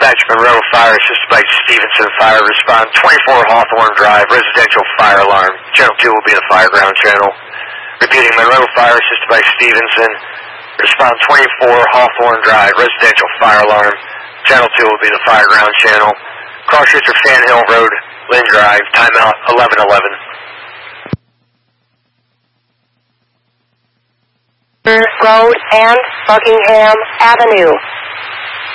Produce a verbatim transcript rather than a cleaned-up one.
Dispatch Monroe Fire, assisted by Stevenson Fire. Respond twenty-four Hawthorne Drive, residential fire alarm. Channel two will be the fireground channel. Repeating, Monroe Fire, assisted by Stevenson. Respond twenty-four Hawthorne Drive, residential fire alarm. Channel two will be the fireground channel. Cross streets are Fan Hill Road, Lynn Drive, timeout eleven eleven. Road and Buckingham Avenue.